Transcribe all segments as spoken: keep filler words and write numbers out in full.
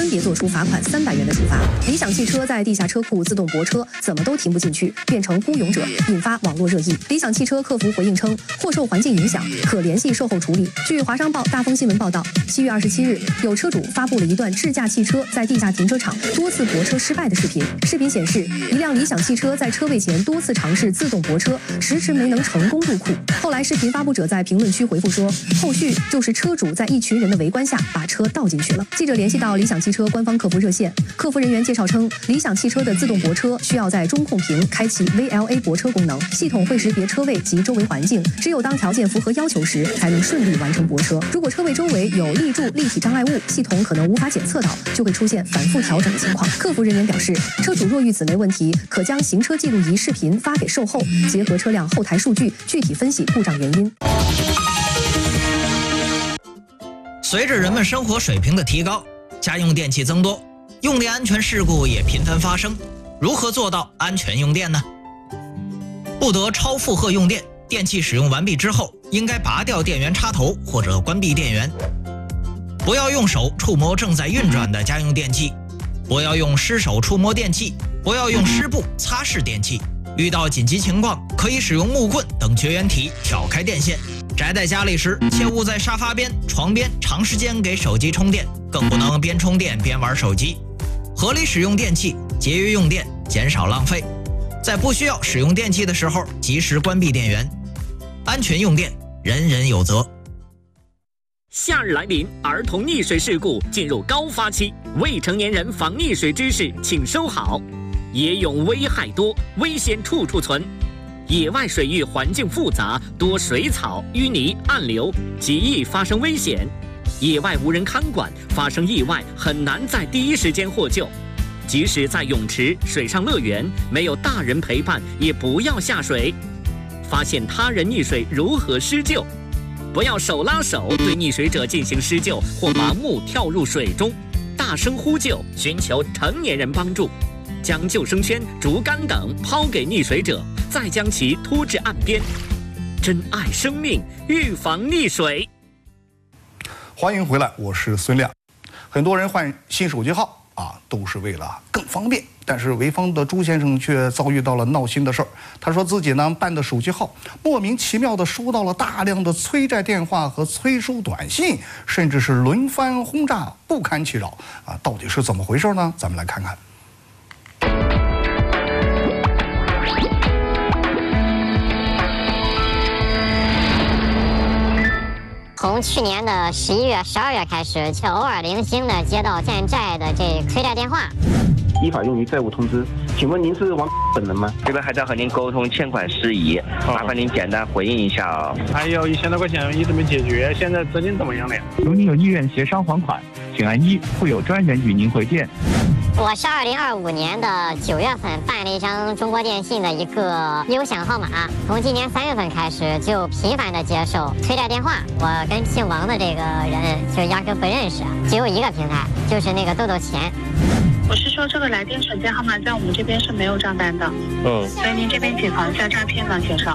分别作出罚款三百元的处罚。理想汽车在地下车库自动泊车，怎么都停不进去，变成孤勇者，引发网络热议。理想汽车客服回应称，或受环境影响，可联系售后处理。据华商报、大风新闻报道，七月二十七日，有车主发布了一段智驾汽车在地下停车场多次泊车失败的视频。视频显示，一辆理想汽车在车位前多次尝试自动泊车，迟迟没能成功入库。后来，视频发布者在评论区回复说，后续就是车主在一群人的围观下把车倒进去了。记者联系到理想汽车官方客服热线，客服人员介绍称，理想汽车的自动泊车需要在中控屏开启 V L A 泊车功能，系统会识别车位及周围环境，只有当条件符合要求时，才能顺利完成泊车。如果车位周围有立柱、立体障碍物，系统可能无法检测到，就会出现反复调整的情况。客服人员表示，车主若遇此类问题，可将行车记录仪视频发给售后，结合车辆后台数据，具体分析故障原因。 随着人们生活水平的提高，家用电器增多，用电安全事故也频繁发生。如何做到安全用电呢？不得超负荷用电，电器使用完毕之后，应该拔掉电源插头或者关闭电源。不要用手触摸正在运转的家用电器，不要用湿手触摸电器，不要用湿布擦拭电器。遇到紧急情况，可以使用木棍等绝缘体挑开电线。宅在家里时，切勿在沙发边、床边长时间给手机充电，更不能边充电边玩手机。合理使用电器，节约用电，减少浪费。在不需要使用电器的时候，及时关闭电源。安全用电，人人有责。 夏日来临，儿童溺水事故进入高发期，未成年人防溺水知识请收好。野泳危害多，危险处处存。野外水域环境复杂，多水草、淤泥、暗流，极易发生危险。野外无人看管，发生意外很难在第一时间获救。即使在泳池、水上乐园，没有大人陪伴，也不要下水。发现他人溺水如何施救？不要手拉手对溺水者进行施救，或盲目跳入水中。大声呼救，寻求成年人帮助。将救生圈、竹竿等抛给溺水者，再将其拖至岸边。珍爱生命，预防溺水。 欢迎回来，我是孙亮。很多人换新手机号啊，都是为了更方便。但是潍坊的朱先生却遭遇到了闹心的事儿。他说自己呢办的手机号莫名其妙的收到了大量的催债电话和催收短信，甚至是轮番轰炸，不堪其扰啊！到底是怎么回事呢？咱们来看看。 从去年的十一月、十二月开始，就偶尔零星的接到欠债的这催债电话。 依法用于债务通知，请问您是王本人吗？ 这边还在和您沟通欠款事宜，麻烦您简单回应一下哦。 还有一千多块钱一直没解决，现在资金怎么样了呀？ 如您有意愿协商还款，请按一，会有专人与您回电。 我是二零二五年的九月份办了一张中国电信的一个优享号码，从今年三月份开始就频繁的接受催债电话。我跟姓王的这个人就压根不认识，只有一个平台，就是那个豆豆钱。 我是说这个来电转接号码在我们这边是没有账单的，嗯，所以您这边谨防一下诈骗呢，先生。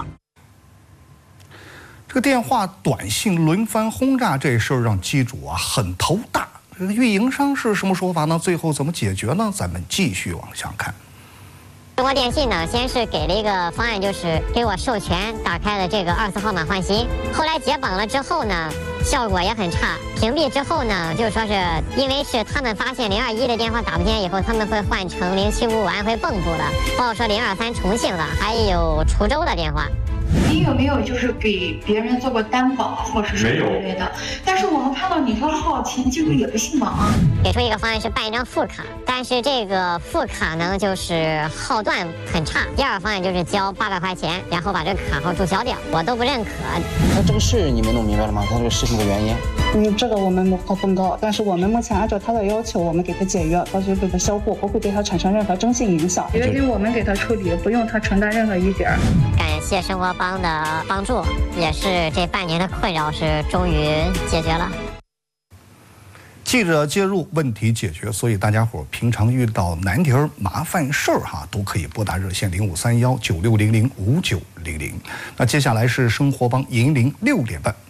这个电话、短信轮番轰炸这事儿让机主啊很头大。这个运营商是什么说法呢？最后怎么解决呢？咱们继续往下看。 中国电信呢，先是给了一个方案，就是给我授权打开了这个二次号码换新。后来解绑了之后呢，效果也很差。屏蔽之后呢，就是说是因为是他们发现零二一的电话打不进以后，他们会换成零七五五安徽蚌埠的，包括说零二三重庆的，还有滁州的电话。 你有没有就是给别人做过担保或者是什么之类的？但是我们看到你这个号前记录也不姓王啊。 给出一个方案是办一张副卡，但是这个副卡呢就是号段很差。第二个方案就是交八百块钱，然后把这个卡号注销掉，我都不认可。 那这个事你们弄明白了吗？他这个事情的原因？ 嗯，这个我们无法公告，但是我们目前按照他的要求，我们给他解约，到时候给他销户，不会对他产生任何征信影响。约定我们给他处理，不用他承担任何一点。 感谢生活帮的帮助，也是这半年的困扰是终于解决了。 记者介入，问题解决，所以大家伙平常遇到难题儿、麻烦事儿哈，都可以拨打热线零五三幺九六零零五九零零。那接下来是生活帮银铃六点半。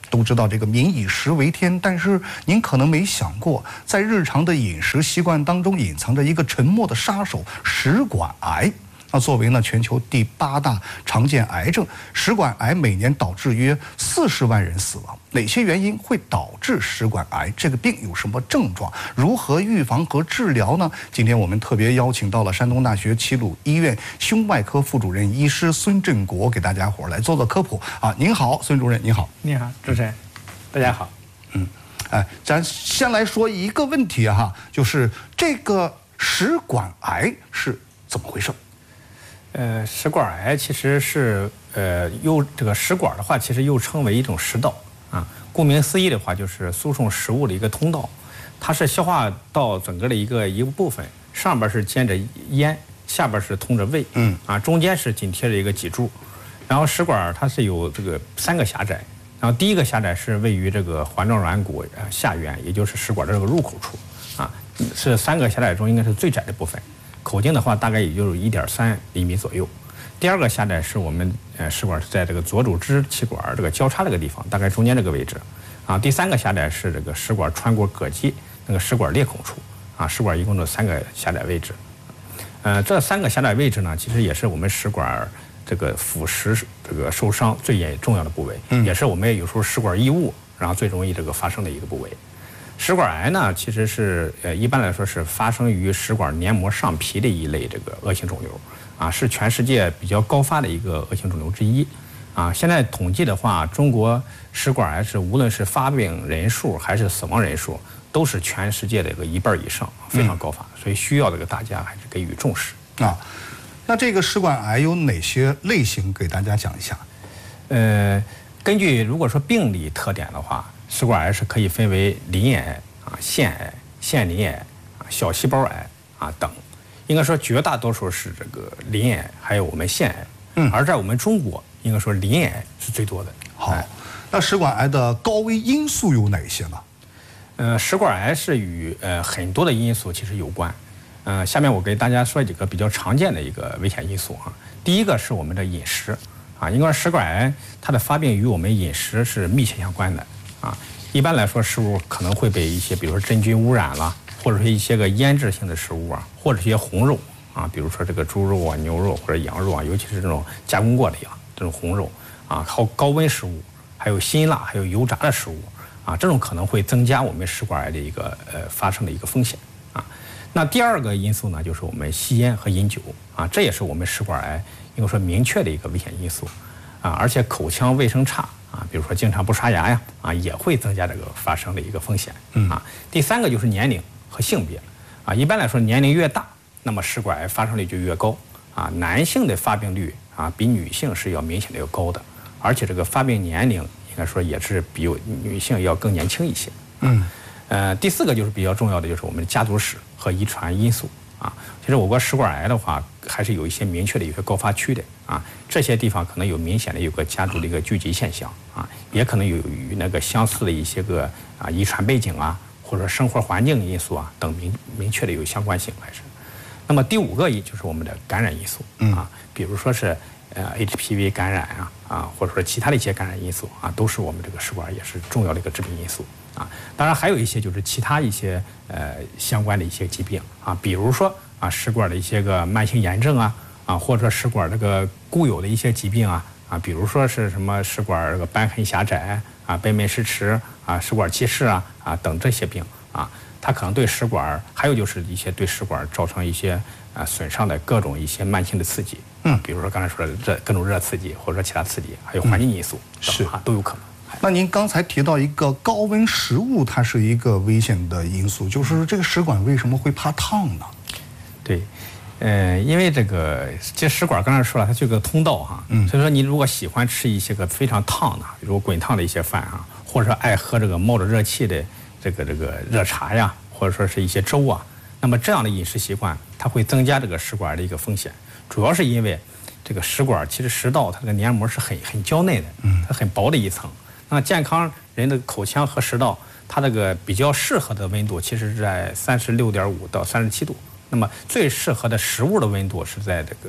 都知道这个民以食为天，但是您可能没想过，在日常的饮食习惯当中隐藏着一个沉默的杀手——食管癌。那作为呢全球第八大常见癌症，食管癌每年导致约四十万人死亡。哪些原因会导致食管癌？这个病有什么症状？如何预防和治疗呢？今天我们特别邀请到了山东大学齐鲁医院胸外科副主任医师孙振国，给大家伙儿来做做科普啊！您好，孙主任，您好。 你好，主持人，大家好。 嗯，哎，咱先来说一个问题哈，就是这个食管癌是怎么回事？ 呃，食管癌其实是呃，又这个食管的话，其实又称为一种食道啊。顾名思义的话，就是输送食物的一个通道，它是消化道整个的一个一个部分，上边是接着咽，下边是通着胃，嗯啊，中间是紧贴着一个脊柱。然后食管它是有这个三个狭窄，然后第一个狭窄是位于这个环状软骨呃下缘，也就是食管的这个入口处啊，是三个狭窄中应该是最窄的部分。口径的话，大概也就是一点三厘米左右。第二个狭窄是我们呃食管是在这个左主支气管这个交叉这个地方，大概中间这个位置啊。第三个狭窄是这个食管穿过膈肌那个食管裂孔处啊。食管一共有三个狭窄位置，呃，这三个狭窄位置呢，其实也是我们食管这个腐蚀这个受伤最严重要的部位，嗯、也是我们有时候食管异物然后最容易这个发生的一个部位。食管癌呢，其实是呃一般来说是发生于食管黏膜上皮的一类这个恶性肿瘤，啊，是全世界比较高发的一个恶性肿瘤之一，啊，现在统计的话，中国食管癌是无论是发病人数还是死亡人数，都是全世界的一个一半以上，非常高发，嗯、所以需要这个大家还是给予重视啊。那这个食管癌有哪些类型？给大家讲一下。 呃，根据如果说病理特点的话。食管癌是可以分为鳞癌啊、腺癌、腺鳞癌啊、小细胞癌啊等，应该说绝大多数是这个鳞癌，还有我们腺癌。嗯，而在我们中国，应该说鳞癌是最多的。 好，哎、那食管癌的高危因素有哪些呢？ 呃，食管癌是与呃很多的因素其实有关。呃，下面我给大家说几个比较常见的一个危险因素哈。第一个是我们的饮食啊，应该说食管癌它的发病与我们饮食是密切相关的。啊，一般来说，食物可能会被一些，比如说真菌污染了，或者是一些个腌制性的食物啊，或者是一些红肉啊，比如说这个猪肉啊、牛肉或者羊肉啊，尤其是这种加工过的呀，这种红肉啊，还有高温食物，还有辛辣，还有油炸的食物啊，这种可能会增加我们食管癌的一个呃发生的一个风险啊。那第二个因素呢，就是我们吸烟和饮酒啊，这也是我们食管癌应该说明确的一个危险因素啊，而且口腔卫生差。啊，比如说经常不刷牙呀，啊，也会增加这个发生的一个风险。嗯啊，第三个就是年龄和性别，啊，一般来说年龄越大，那么食管癌发生率就越高。啊，男性的发病率啊比女性是要明显的要高的，而且这个发病年龄应该说也是比女性要更年轻一些。嗯，呃，第四个就是比较重要的就是我们的家族史和遗传因素。啊，其实我国食管癌的话，还是有一些明确的一个高发区的啊，这些地方可能有明显的有个家族的一个聚集现象啊，也可能有与那个相似的一些个啊遗传背景啊，或者生活环境因素啊等明明确的有相关性还是。那么第五个就是我们的感染因素啊，比如说是呃 H P V 感染啊啊，或者说其他的一些感染因素啊，都是我们这个食管也是重要的一个致病因素。啊，当然还有一些就是其他一些呃相关的一些疾病啊，比如说啊食管的一些个慢性炎症啊啊，或者说食管这个固有的一些疾病啊啊，比如说是什么食管这个瘢痕狭窄啊、背面失迟啊、食管憩室啊啊等这些病啊，它可能对食管，还有就是一些对食管造成一些啊损伤的各种一些慢性的刺激，嗯，比如说刚才说的热各种热刺激，或者说其他刺激，还有环境因素等、嗯、啊都有可能。 那您刚才提到一个高温食物，它是一个危险的因素，就是这个食管为什么会怕烫呢？ 对，呃，因为这个这食管刚才说了，它就有个通道哈，嗯，所以说你如果喜欢吃一些个非常烫的，比如滚烫的一些饭啊，或者说爱喝这个冒着热气的这个这个热茶呀，或者说是一些粥啊，那么这样的饮食习惯，它会增加这个食管的一个风险，主要是因为这个食管其实食道它这个黏膜是很很娇嫩的，嗯，它很薄的一层。那健康人的口腔和食道，它这个比较适合的温度其实是在三十六点五到三十七度。那么最适合的食物的温度是在这个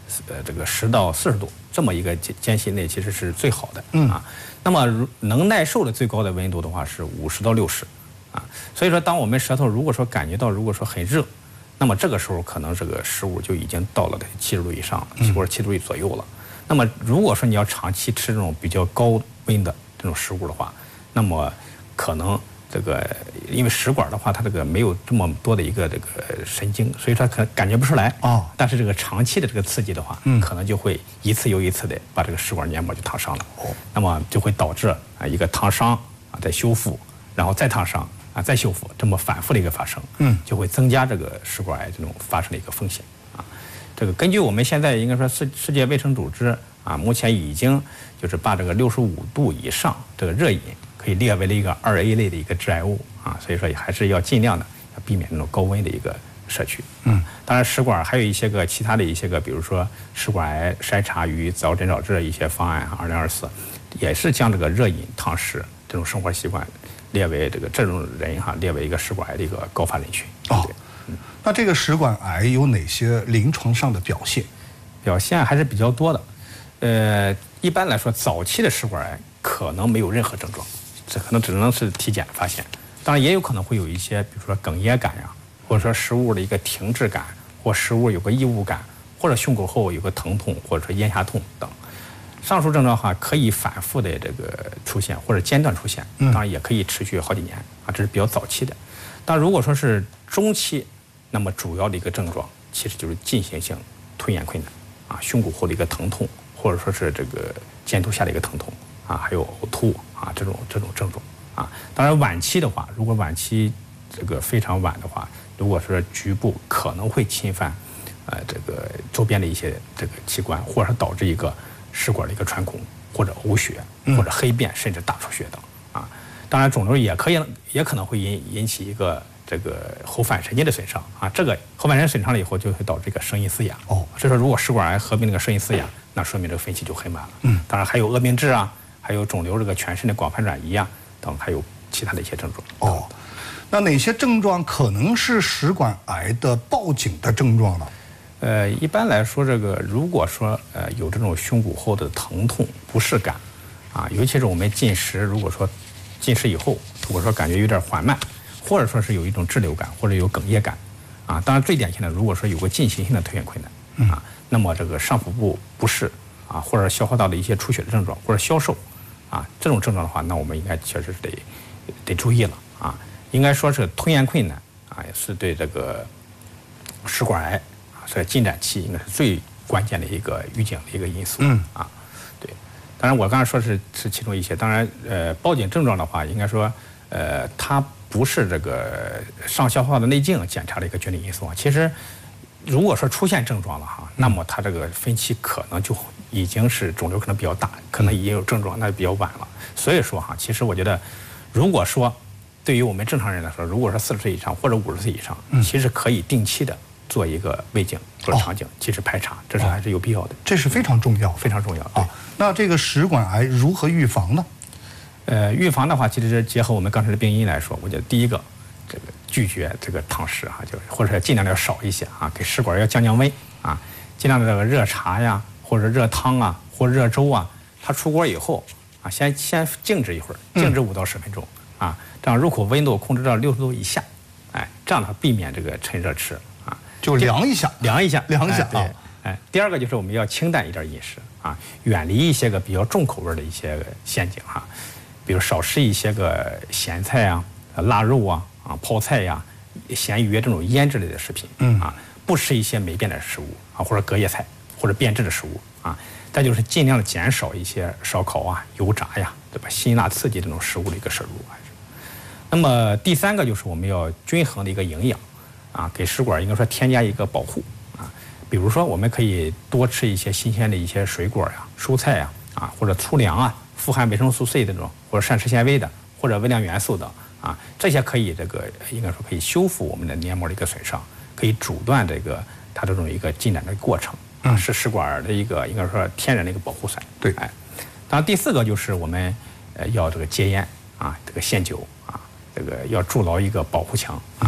呃这个十到四十度这么一个间间隙内，其实是最好的。 嗯啊，那么如能耐受的最高的温度的话是五十到六十，啊，所以说当我们舌头如果说感觉到如果说很热，那么这个时候可能这个食物就已经到了七十度以上，或者七十度左右了。那么如果说你要长期吃这种比较高温的这种食物的话，那么可能这个因为食管的话，它这个没有这么多的一个这个神经，所以它可能感觉不出来啊、哦。但是这个长期的这个刺激的话，嗯，可能就会一次又一次的把这个食管黏膜就烫伤了。哦，那么就会导致啊一个烫伤啊再修复，然后再烫伤啊再修复，这么反复的一个发生，嗯，就会增加这个食管癌这种发生的一个风险啊。这个根据我们现在应该说世世界卫生组织啊，目前已经就是把这个六十五度以上这个热饮可以列为了一个二 A 类的一个致癌物啊，所以说还是要尽量的要避免这种高温的一个摄取。嗯，当然食管还有一些个其他的一些个，比如说食管癌筛查与早诊早治的一些方案，二零二四也是将这个热饮烫食这种生活习惯列为这个这种人哈列为一个食管癌的一个高发人群。 哦，嗯，那这个食管癌有哪些临床上的表现？ 表现还是比较多的。呃，一般来说，早期的食管癌可能没有任何症状，这可能只能是体检发现。当然，也有可能会有一些，比如说哽咽感呀，或者说食物的一个停滞感，或食物有个异物感，或者胸口后有个疼痛，或者说咽下痛等。上述症状哈可以反复的这个出现，或者间断出现，当然也可以持续好几年啊，这是比较早期的。但如果说是中期，那么主要的一个症状其实就是进行性吞咽困难啊，胸骨后的一个疼痛，或者说是这个肩突下的一个疼痛啊，还有呕吐啊这种这种症状啊。当然晚期的话，如果晚期这个非常晚的话，如果是局部可能会侵犯呃这个周边的一些这个器官，或者是导致一个食管的一个穿孔，或者呕血，或者黑便，甚至大出血等啊。当然肿瘤也可以也可能会引引起一个这个后反神经的损伤啊，这个后反神经损伤了以后，就会导致一个声音嘶哑。哦，所以说如果食管癌合并那个声音嘶哑，那说明这个分期就很晚了。嗯，当然还有恶病质啊，还有肿瘤这个全身的广泛转移啊等，还有其他的一些症状。 哦，那哪些症状可能是食管癌的报警的症状呢？ 呃，一般来说，这个如果说呃有这种胸骨后的疼痛、不适感，啊，尤其是我们进食，如果说进食以后，如果说感觉有点缓慢，或者说是有一种滞留感，或者有哽咽感，啊，当然最典型的，如果说有个进行性的吞咽困难，啊，那么这个上腹部不适，啊，或者消化道的一些出血的症状，或者消瘦，啊，这种症状的话，那我们应该确实是得得注意了，啊，应该说是吞咽困难，啊，也是对这个食管癌。这进展期应该是最关键的一个预警的一个因素。嗯啊，对。当然，我刚才说是是其中一些。当然，呃，报警症状的话，应该说，呃，它不是这个上消化道内镜检查的一个决定因素啊。其实，如果说出现症状了哈，那么它这个分期可能就已经是肿瘤可能比较大，可能已经有症状，那就比较晚了。所以说哈，其实我觉得，如果说对于我们正常人来说，如果说四十岁以上或者五十岁以上，其实可以定期的做一个胃镜或者肠镜，其实排查，这是还是有必要的。 这是非常重要， 非常重要啊。那这个食管癌如何预防呢？ 呃，预防的话，其实结合我们刚才的病因来说，我觉得第一个，这个拒绝这个烫食哈，就是或者尽量要少一些啊，给食管要降降温啊，尽量的这个热茶呀，或者热汤啊，或热粥啊，它出锅以后啊，先先静置一会儿，静置五到十分钟啊，这样入口温度控制到六十度以下，哎，这样的话避免这个趁热吃。 就凉一下， 凉一下， 凉一下啊！哎，第二个就是我们要清淡一点饮食啊，远离一些个比较重口味的一些陷阱哈，比如少吃一些个咸菜啊、腊肉啊、啊泡菜呀、咸鱼这种腌制类的食品，嗯啊，不吃一些霉变的食物啊，或者隔夜菜或者变质的食物啊。再就是尽量减少一些烧烤啊、油炸呀，对吧？辛辣刺激这种食物的一个摄入还是。那么第三个就是我们要均衡的一个营养。啊，给食管应该说添加一个保护啊，比如说我们可以多吃一些新鲜的一些水果呀、蔬菜呀，啊或者粗粮啊，富含维生素 C 这种或者膳食纤维的，或者微量元素等啊，这些可以这个应该说可以修复我们的黏膜的一个损伤，可以阻断这个它这种一个进展的过程啊，是食管的一个应该说天然的一个保护伞。 对， 哎，当然第四个就是我们呃要这个戒烟啊，这个限酒啊，这个要筑牢一个保护墙啊。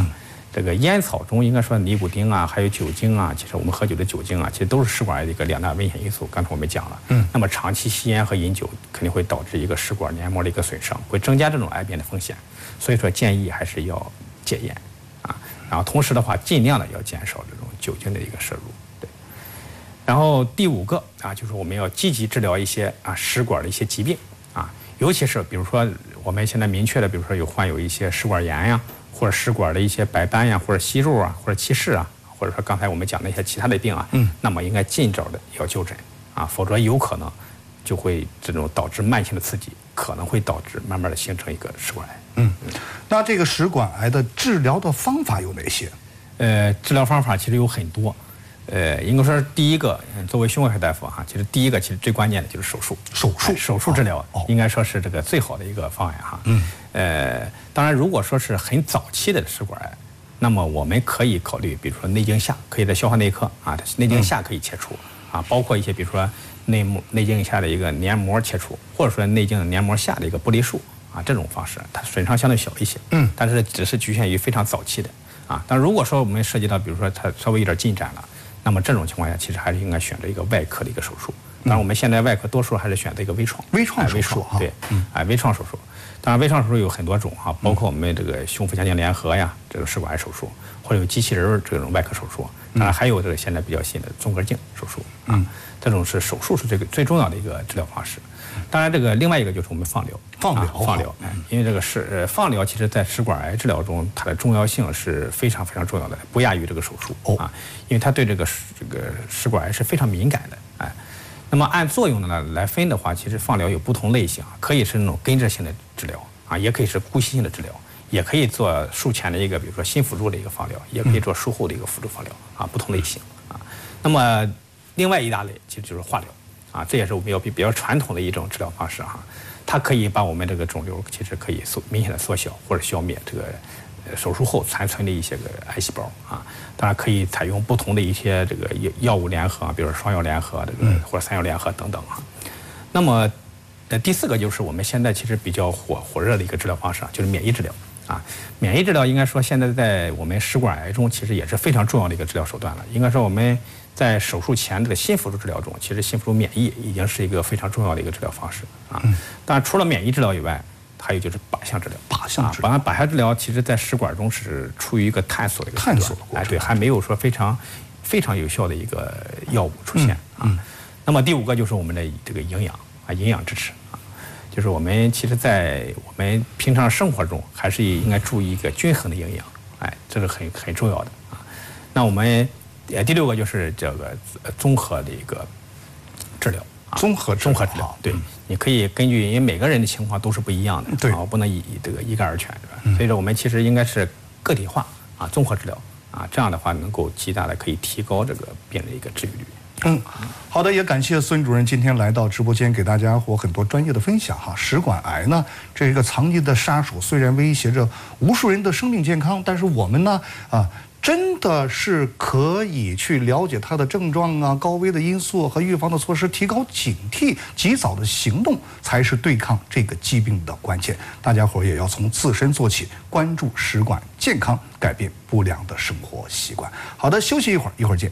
这个烟草中应该说尼古丁啊，还有酒精啊，其实我们喝酒的酒精啊，其实都是食管癌的一个两大危险因素。刚才我们讲了，嗯，那么长期吸烟和饮酒肯定会导致一个食管黏膜的一个损伤，会增加这种癌变的风险。所以说建议还是要戒烟啊，然后同时的话，尽量的要减少这种酒精的一个摄入。对，然后第五个啊，就是我们要积极治疗一些啊食管的一些疾病啊，尤其是比如说我们现在明确的，比如说有患有一些食管炎呀。或者食管的一些白斑呀，或者息肉啊，或者憩室啊，或者说刚才我们讲的一些其他的病啊，嗯，那么应该尽早的要就诊啊，否则有可能就会这种导致慢性的刺激，可能会导致慢慢的形成一个食管癌。 嗯，那这个食管癌的治疗的方法有哪些？ 呃，治疗方法其实有很多。呃，应该说第一个，作为胸外科大夫哈，其实第一个其实最关键的就是手术。 手术， 手术治疗应该说是这个最好的一个方案哈。嗯。呃，当然，如果说是很早期的食管癌，那么我们可以考虑，比如说内镜下，可以在消化内科啊，内镜下可以切除啊，包括一些比如说内膜内镜下的一个黏膜切除，或者说内镜黏膜下的一个剥离术啊，这种方式它损伤相对小一些。嗯。但是只是局限于非常早期的啊。但如果说我们涉及到，比如说它稍微有点进展了。那么这种情况下，其实还是应该选择一个外科的一个手术。当然，我们现在外科多数还是选择一个微创。 微创手术对，哎，微创手术。当然，微创手术有很多种哈，包括我们这个胸腹腔镜联合呀，这个食管癌手术，或者有机器人这种外科手术。当然，还有这个现在比较新的纵隔镜手术啊，这种是手术是这个最重要的一个治疗方式。当然，这个另外一个就是我们放疗。 放疗， 放疗，哎，因为这个是呃放疗，其实在食管癌治疗中，它的重要性是非常非常重要的，不亚于这个手术啊，因为它对这个这个食管癌是非常敏感的，哎。那么按作用呢来分的话，其实放疗有不同类型，可以是那种根治性的治疗啊，也可以是姑息性的治疗，也可以做术前的一个，比如说新辅助的一个放疗，也可以做术后的一个辅助放疗啊，不同类型啊。那么另外一大类其实就是化疗啊，这也是我们要比比较传统的一种治疗方式哈。它可以把我们这个肿瘤其实可以缩明显的缩小或者消灭这个手术后残存的一些个癌细胞啊。当然可以采用不同的一些这个药药物联合，比如说双药联合这个或者三药联合等等啊。那么呃第四个就是我们现在其实比较火火热的一个治疗方式啊，就是免疫治疗啊。免疫治疗应该说现在在我们食管癌中其实也是非常重要的一个治疗手段了。应该说我们在手术前这个新辅助治疗中，其实新辅助免疫已经是一个非常重要的一个治疗方式啊。当然，除了免疫治疗以外，还有就是靶向治疗。 靶向治疗， 靶靶向治疗，其实在食管中是处于一个探索的一个探索的过程， 哎，对，还没有说非常非常有效的一个药物出现啊。那么第五个就是我们的这个营养啊，营养支持啊，就是我们其实，在我们平常生活中，还是应该注意一个均衡的营养，哎，这是很很重要的啊。那我们。呃，第六个就是这个综合的一个治疗， 综合综合治疗，对，你可以根据因为每个人的情况都是不一样的， 对， 啊，不能以这个一概而全，对吧？所以说我们其实应该是个体化啊，综合治疗啊，这样的话能够极大的可以提高这个病人的一个治愈率。 嗯，好的，也感谢孙主任今天来到直播间给大家伙很多专业的分享哈。食管癌呢，这个藏匿的杀手，虽然威胁着无数人的生命健康，但是我们呢，啊。真的是可以去了解它的症状啊、高危的因素和预防的措施，提高警惕，及早的行动才是对抗这个疾病的关键。大家伙也要从自身做起，关注食管健康，改变不良的生活习惯。好的，休息一会儿，一会儿见。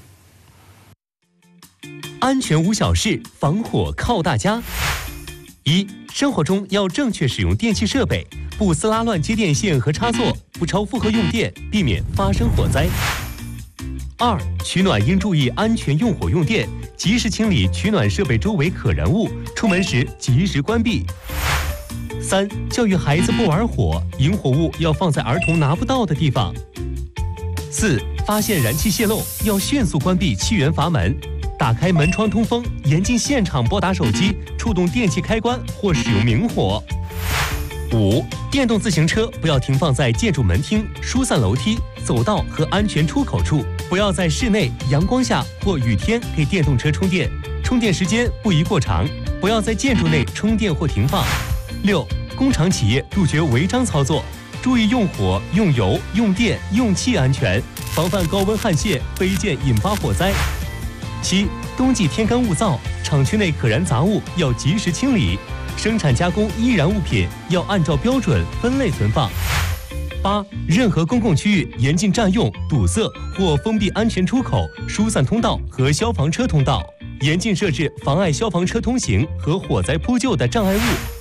安全无小事，防火靠大家。一、生活中要正确使用电器设备，不撕拉乱接电线和插座，不超负荷用电，避免发生火灾。二、取暖应注意安全用火用电，及时清理取暖设备周围可燃物，出门时及时关闭。三、教育孩子不玩火，引火物要放在儿童拿不到的地方。四、发现燃气泄漏，要迅速关闭气源阀门。打开门窗通风，严禁现场拨打手机、触动电器开关或使用明火。五、电动自行车不要停放在建筑门厅、疏散楼梯、走道和安全出口处，不要在室内、阳光下或雨天给电动车充电，充电时间不宜过长，不要在建筑内充电或停放。六、工厂企业杜绝违章操作，注意用火、用油、用电、用气安全，防范高温焊卸、飞溅引发火灾。七、冬季天干物燥，厂区内可燃杂物要及时清理，生产加工易燃物品要按照标准分类存放。 八、任何公共区域严禁占用、堵塞或封闭安全出口、疏散通道和消防车通道，严禁设置妨碍消防车通行和火灾扑救的障碍物。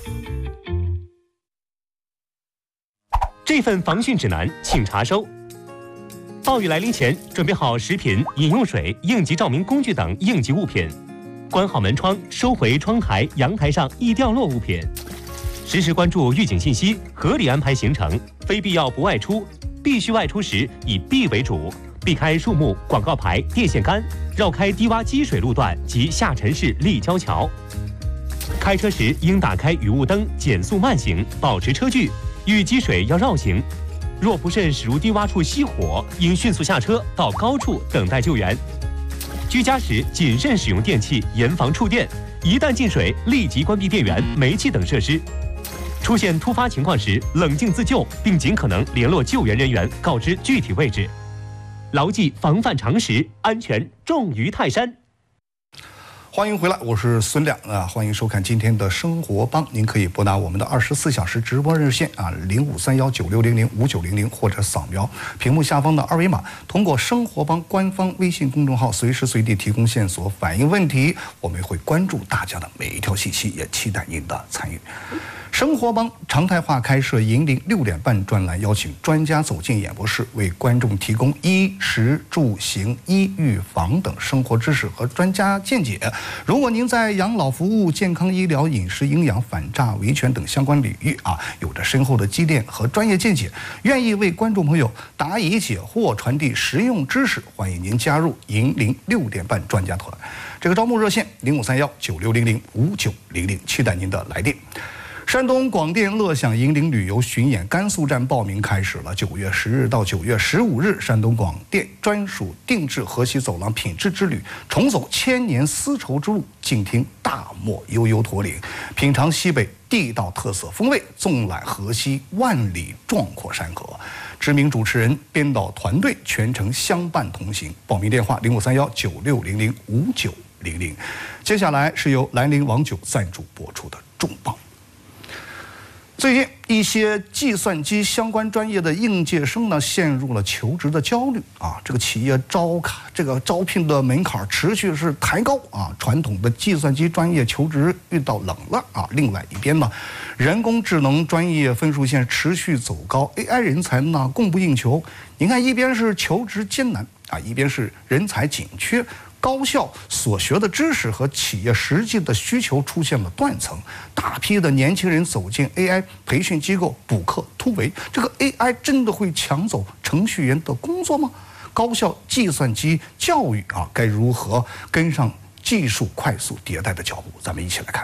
这份防汛指南请查收。暴雨来临前，准备好食品、饮用水、应急照明工具等应急物品，关好门窗，收回窗台、阳台上易掉落物品。实时关注预警信息，合理安排行程，非必要不外出，必须外出时以避为主，避开树木、广告牌、电线杆，绕开低洼积水路段及下沉式立交桥。开车时应打开雨雾灯，减速慢行，保持车距，遇积水要绕行。若不慎驶入低洼处熄火，应迅速下车到高处等待救援。居家时谨慎使用电器，严防触电。一旦进水，立即关闭电源、煤气等设施。出现突发情况时，冷静自救，并尽可能联络救援人员，告知具体位置。牢记防范常识，安全重于泰山。 欢迎回来，我是孙亮啊！欢迎收看今天的生活帮。您可以拨打我们的二十四小时直播热线啊，零五三幺九六零零五九零零，或者扫描屏幕下方的二维码，通过生活帮官方微信公众号随时随地提供线索，反映问题。我们会关注大家的每一条信息，也期待您的参与。生活帮常态化开设银铃六点半专栏，邀请专家走进演播室，为观众提供衣食住行、医预防等生活知识和专家见解。如果您在养老服务、健康医疗、饮食营养、反诈维权等相关领域啊，有着深厚的积淀和专业见解，愿意为观众朋友答疑解惑、传递实用知识，欢迎您加入银铃六点半专家团。这个招募热线零五三幺九六零零五九零零，期待您的来电。山东广电乐享银铃旅游巡演甘肃站报名开始了，九月十日到九月十五日，山东广电专属定制河西走廊品质之旅，重走千年丝绸之路，静听大漠悠悠驼铃，品尝西北地道特色风味，纵览河西万里壮阔山河。知名主持人、编导团队全程相伴同行。报名电话零五三幺九六零零五九零零。接下来是由兰陵王酒赞助播出的重磅。最近，一些计算机相关专业的应届生呢，陷入了求职的焦虑啊。这个企业招卡这个招聘的门槛持续是抬高啊，传统的计算机专业求职遇到冷了啊。另外一边呢，人工智能专业分数线持续走高 ，A I 人才呢供不应求。您看，一边是求职艰难啊，一边是人才紧缺。高校所学的知识和企业实际的需求出现了断层，大批的年轻人走进 A I 培训机构补课突围。这个 A I 真的会抢走程序员的工作吗？高校计算机教育啊，该如何跟上技术快速迭代的脚步？咱们一起来看。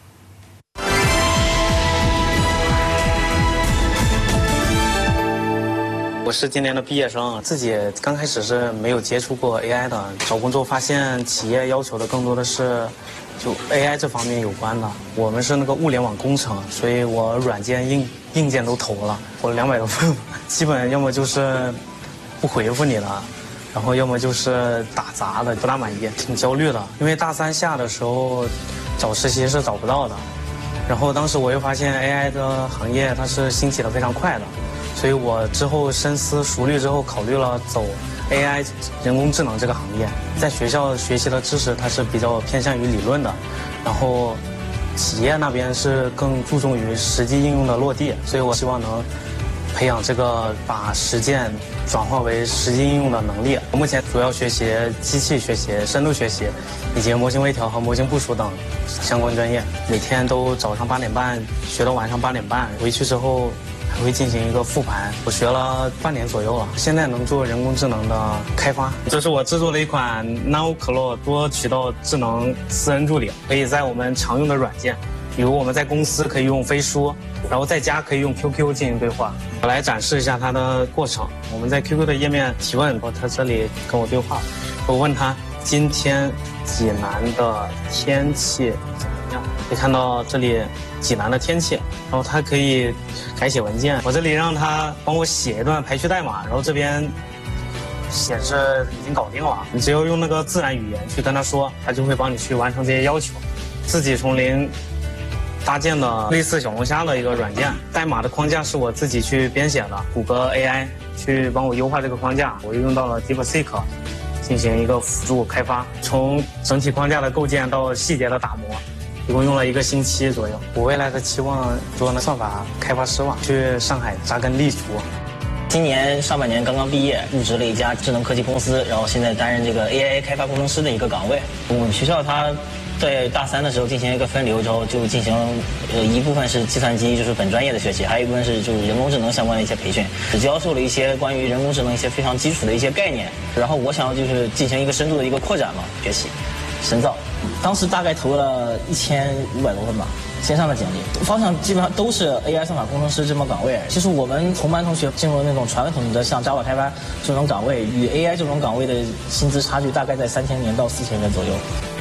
我是今年的毕业生，自己刚开始是没有接触过 A I 的，找工作发现企业要求的更多的是就 A I 这方面有关的。我们是那个物联网工程，所以我软件硬硬件都投了，投了两百多份，基本要么就是不回复你了，然后要么就是打杂的，不大满意，挺焦虑的。因为大三下的时候找实习是找不到的，然后当时我又发现 A I 的行业它是兴起的非常快的。所以我之后深思熟虑之后，考虑了走 A I 人工智能这个行业。在学校学习的知识，它是比较偏向于理论的，然后企业那边是更注重于实际应用的落地。所以我希望能培养这个把实践转化为实际应用的能力。我目前主要学习机器学习、深度学习，以及模型微调和模型部署等相关专业。每天都早上八点半学到晚上八点半，回去之后还会进行一个复盘，我学了半年左右了，现在能做人工智能的开发。这是我制作的一款 NanoClaw 多渠道智能私人助理，可以在我们常用的软件，比如我们在公司可以用飞书，然后在家可以用 Q Q 进行对话。我来展示一下它的过程。我们在 Q Q 的页面提问，他这里跟我对话，我问他今天济南的天气怎么样？可以看到这里济南的天气，然后它可以改写文件。我这里让它帮我写一段排序代码，然后这边显示已经搞定了。你只要用那个自然语言去跟他说，他就会帮你去完成这些要求。自己从零搭建的类似小龙虾的一个软件，代码的框架是我自己去编写的，谷歌 A I 去帮我优化这个框架，我又用到了 DeepSeek 进行一个辅助开发，从整体框架的构建到细节的打磨，一共用了一个星期左右。我未来的期望做那算法开发师吧，去上海扎根立足。 今年上半年刚刚毕业，入职了一家智能科技公司，然后现在担任这个 A I 开发工程师的一个岗位。我们学校它在大三的时候进行一个分流之后，就进行呃一部分是计算机，就是本专业的学习，还有一部分是就是人工智能相关的一些培训，只教授了一些关于人工智能一些非常基础的一些概念。然后我想要就是进行一个深度的一个扩展嘛，学习深造。当时大概投了一千五百多份吧。线上的简历方向基本上都是 A I 算法工程师这么岗位。其实我们同班同学进入那种传统的像 Java 开发这种岗位，与 A I 这种岗位的薪资差距大概在三千元到四千元左右。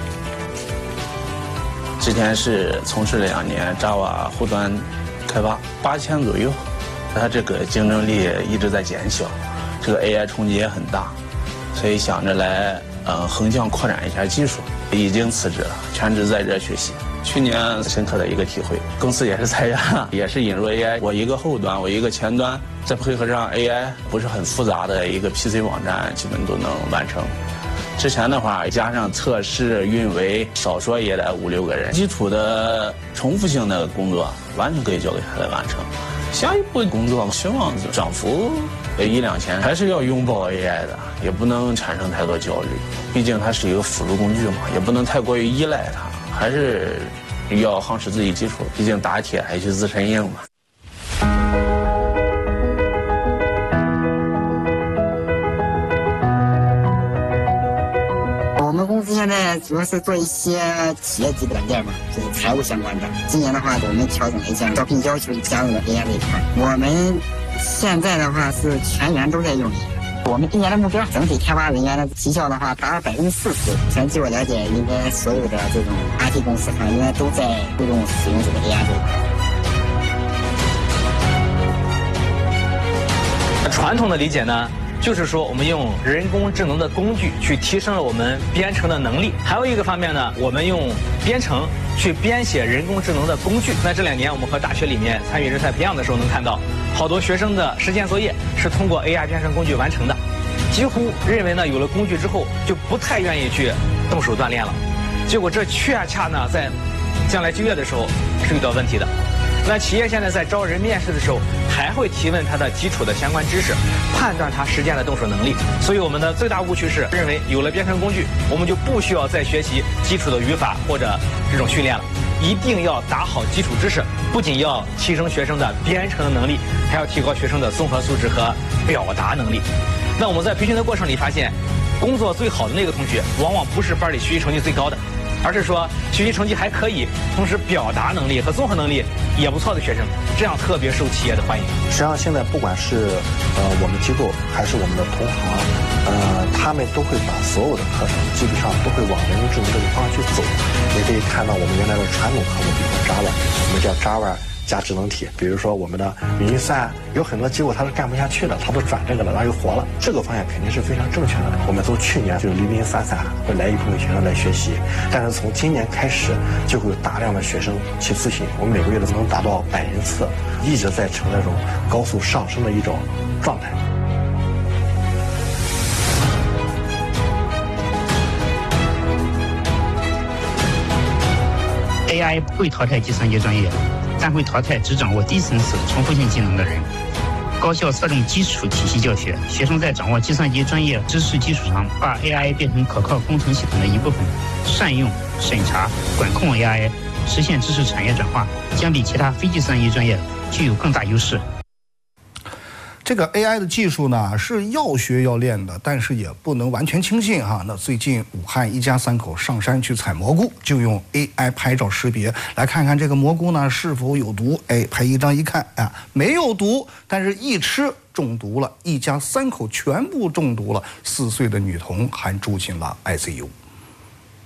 之前是从事了两年 Java 后端开发，八千左右，它这个竞争力一直在减小，这个 A I 冲击也很大，所以想着来呃横向扩展一下技术，已经辞职了，全职在这学习。去年深刻的一个体会，公司也是裁员，也是引入 A I， 我一个后端，我一个前端，再配合上 A I， 不是很复杂的一个 P C 网站，基本都能完成。之前的话，加上测试、运维，少说也得五六个人，基础的重复性的工作完全可以交给他来完成。下一步工作，希望涨幅一两千，还是要拥抱 A I 的，也不能产生太多焦虑，毕竟它是一个辅助工具嘛，也不能太过于依赖它。还是要夯实自己基础，毕竟打铁还需自身硬嘛。 我们公司现在主要是做一些企业级软件嘛，就是财务相关的。今年的话，我们调整了一下招聘要求，加入了 A I 这一块。我们现在的话是全员都在用 A I。我们今年的目标，整体开发人员的绩效的话达百分之四十。全据我了解，应该所有的这种 I T 公司哈，应该都在注重使用这个 A I 这一块。传统的理解呢，就是说我们用人工智能的工具去提升了我们编程的能力。还有一个方面呢，我们用编程去编写人工智能的工具。那这两年我们和大学里面参与人才培养的时候，能看到好多学生的实践作业是通过 A I 编程工具完成的。几乎认为呢，有了工具之后就不太愿意去动手锻炼了。结果这确恰呢，在将来就业的时候是遇到问题的。那企业现在在招人面试的时候，还会提问他的基础的相关知识，判断他实践的动手能力。所以我们的最大误区是认为有了编程工具，我们就不需要再学习基础的语法或者这种训练了。一定要打好基础知识，不仅要提升学生的编程能力，还要提高学生的综合素质和表达能力。那我们在培训的过程里发现，工作最好的那个同学，往往不是班里学习成绩最高的，而是说学习成绩还可以，同时表达能力和综合能力也不错的学生，这样特别受企业的欢迎。 实际上，现在不管是呃我们机构还是我们的同行，呃，他们都会把所有的课程基本上都会往人工智能这个方向去走。你可以看到我们原来的传统科目，比如说 Java， 我们叫 Java 加智能体，比如说我们的云计算，有很多机构它是干不下去的，它都转这个了，然后又活了。这个方向肯定是非常正确的。我们从去年就零零散散会来一部分学生来学习，但是从今年开始就会有大量的学生去咨询，我们每个月都能达到百人次，一直在呈那种高速上升的一种状态。 A I 不会淘汰计算机专业，但会淘汰只掌握低层次重复性技能的人。高校侧重基础体系教学，学生在掌握计算机专业知识基础上，把 A I 变成可靠工程系统的一部分，善用、审查、管控 A I， 实现知识产业转化，将比其他非计算机专业具有更大优势。 这个 A I 的技术呢是要学要练的，但是也不能完全轻信哈。那最近武汉一家三口上山去采蘑菇，就用 A I 拍照识别，来看看这个蘑菇呢是否有毒。哎，拍一张一看啊，没有毒，但是一吃中毒了，一家三口全部中毒了，四岁的女童还住进了 I C U。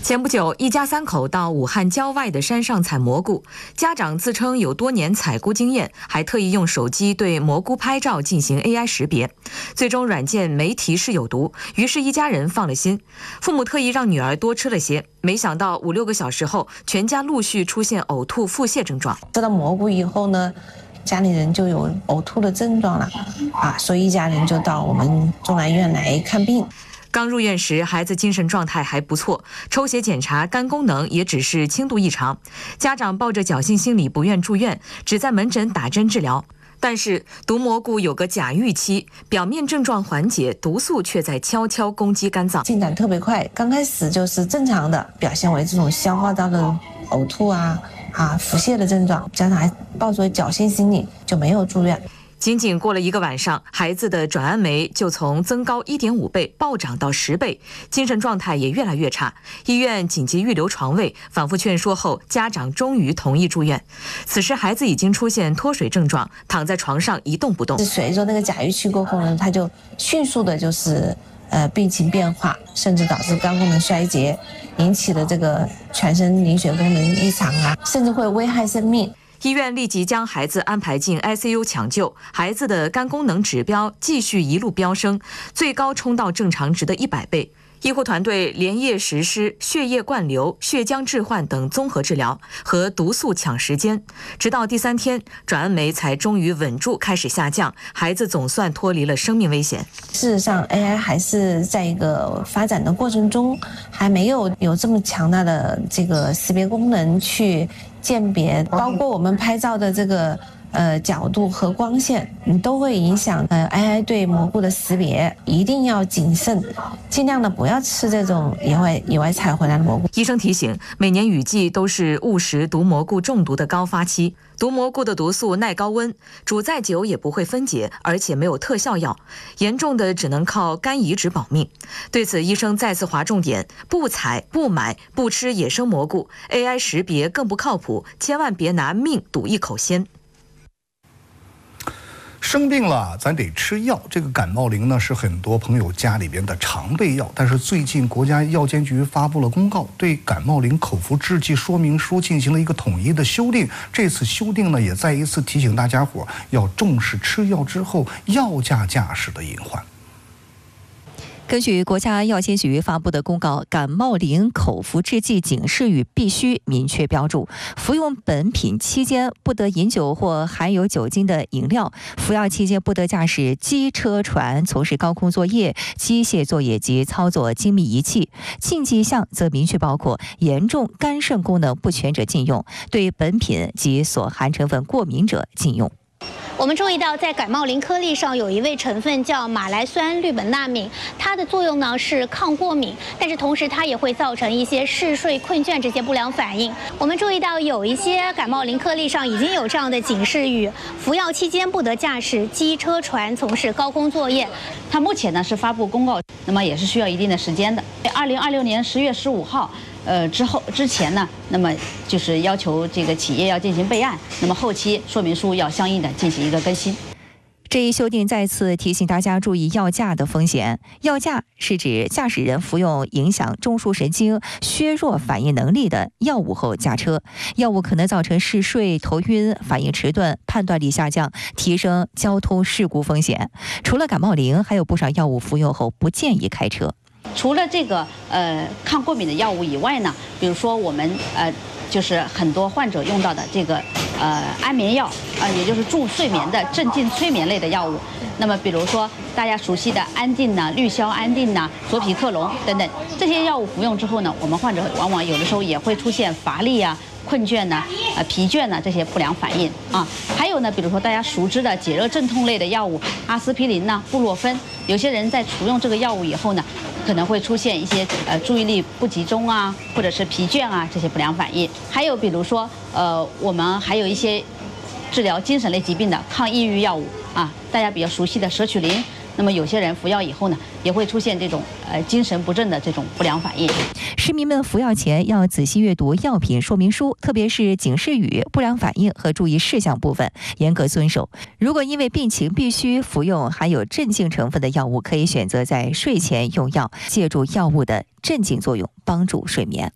前不久，一家三口到武汉郊外的山上采蘑菇，家长自称有多年采菇经验，还特意用手机对蘑菇拍照进行 A I 识别，最终软件没提示有毒，于是一家人放了心。父母特意让女儿多吃了些，没想到五六个小时后，全家陆续出现呕吐、腹泻症状。 吃了蘑菇以后呢，家里人就有呕吐的症状了，啊，所以一家人就到我们中南医院来看病。 刚入院时，孩子精神状态还不错，抽血检查肝功能也只是轻度异常。家长抱着侥幸心理不愿住院，只在门诊打针治疗。但是毒蘑菇有个假预期，表面症状缓解，毒素却在悄悄攻击肝脏， 进展特别快。刚开始就是正常的，表现为这种消化道的呕吐啊啊腹泻的症状，家长还抱着侥幸心理就没有住院。 仅仅过了一个晚上，孩子的转氨酶就从增高 一点五 倍暴涨到十倍，精神状态也越来越差。医院紧急预留床位，反复劝说后，家长终于同意住院。此时孩子已经出现脱水症状，躺在床上一动不动。 随着那个假预期过后呢，他就迅速的就是呃病情变化，甚至导致肝功能衰竭，引起的这个全身凝血功能异常啊，甚至会危害生命。 医院立即将孩子安排进 I C U 抢救，孩子的肝功能指标继续一路飙升，最高冲到正常值的一百倍。医护团队连夜实施血液灌流、血浆置换等综合治疗，和毒素抢时间，直到第三天，转氨酶才终于稳住开始下降，孩子总算脱离了生命危险。 事实上 ，A I 还是在一个发展的过程中，还没有有这么强大的这个识别功能去鉴别，包括我们拍照的这个呃角度和光线，嗯，都会影响呃 A I 对蘑菇的识别，一定要谨慎，尽量的不要吃这种野外野外采回来的蘑菇。 医生提醒，每年雨季都是误食毒蘑菇中毒的高发期。毒蘑菇的毒素耐高温，煮再久也不会分解，而且没有特效药，严重的只能靠肝移植保命。对此，医生再次划重点：不采、不买、不吃野生蘑菇 ，A I 识别更不靠谱，千万别拿命赌一口鲜。 生病了，咱得吃药。这个感冒灵呢，是很多朋友家里边的常备药。但是最近国家药监局发布了公告，对感冒灵口服制剂说明书进行了一个统一的修订。这次修订呢，也再一次提醒大家伙要重视吃药之后药价驾驶的隐患。 根据国家药监局发布的公告，感冒灵口服制剂警示语必须明确标注：服用本品期间不得饮酒或含有酒精的饮料；服药期间不得驾驶机车船、从事高空作业、机械作业及操作精密仪器。禁忌项则明确包括严重肝肾功能不全者禁用，对本品及所含成分过敏者禁用。 我们注意到，在感冒灵颗粒上有一味成分叫马来酸氯苯那敏，它的作用呢是抗过敏，但是同时它也会造成一些嗜睡、困倦这些不良反应。我们注意到有一些感冒灵颗粒上已经有这样的警示语：服药期间不得驾驶机车船、从事高空作业。 它目前呢是发布公告，那么也是需要一定的时间的。二零二六年十月十五号。呃，之后之前呢，那么就是要求这个企业要进行备案，那么后期说明书要相应的进行一个更新。 这一修订再次提醒大家注意药驾的风险。药驾是指驾驶人服用影响中枢神经、削弱反应能力的药物后驾车，药物可能造成嗜睡、头晕、反应迟钝、判断力下降，提升交通事故风险。除了感冒灵，还有不少药物服用后不建议开车。 除了这个呃抗过敏的药物以外呢，比如说我们呃就是很多患者用到的这个呃安眠药啊、呃，也就是助睡眠的镇静催眠类的药物。那么比如说大家熟悉的安定呐、氯硝安定呐、左匹克隆等等这些药物服用之后呢，我们患者往往有的时候也会出现乏力啊、困倦呐、呃疲倦呐这些不良反应啊。还有呢，比如说大家熟知的解热镇痛类的药物，阿司匹林呐、布洛芬，有些人在服用这个药物以后呢，可能会出现一些呃注意力不集中啊，或者是疲倦啊这些不良反应。还有比如说呃我们还有一些治疗精神类疾病的抗抑郁药物啊，大家比较熟悉的舍曲林， 那么有些人服药以后呢，也会出现这种呃精神不振的这种不良反应。 市民们服药前要仔细阅读药品说明书，特别是警示语、不良反应和注意事项部分，严格遵守。如果因为病情必须服用含有镇静成分的药物，可以选择在睡前用药，借助药物的镇静作用，帮助睡眠。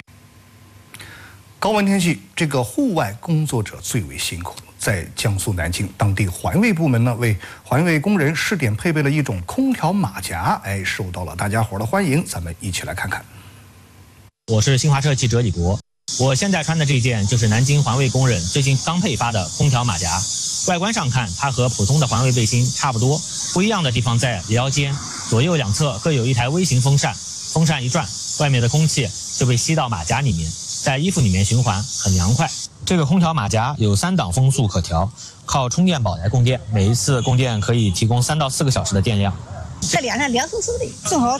高温天气，这个户外工作者最为辛苦。在江苏南京，当地环卫部门呢为环卫工人试点配备了一种空调马甲，哎，受到了大家伙的欢迎。咱们一起来看看。 我是新华社记者李国，我现在穿的这件就是南京环卫工人最近刚配发的空调马甲。外观上看，它和普通的环卫背心差不多，不一样的地方在腰间，左右两侧各有一台微型风扇，风扇一转，外面的空气就被吸到马甲里面，在衣服里面循环，很凉快。这个空调马甲有三档风速可调，靠充电宝来供电，每一次供电可以提供三到四个小时的电量。 这脸上凉飕飕的，正好